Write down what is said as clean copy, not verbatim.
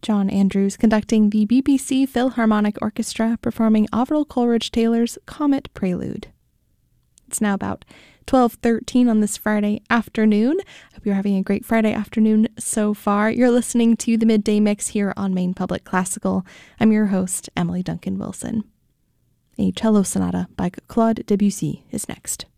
John Andrews conducting the BBC Philharmonic Orchestra performing Averil Coleridge-Taylor's Comet Prelude. It's now about 12:13 on this Friday afternoon. I hope you're having a great Friday afternoon so far. You're listening to the Midday Mix here on Maine Public Classical. I'm your host, Emily Duncan Wilson. A cello sonata by Claude Debussy is next.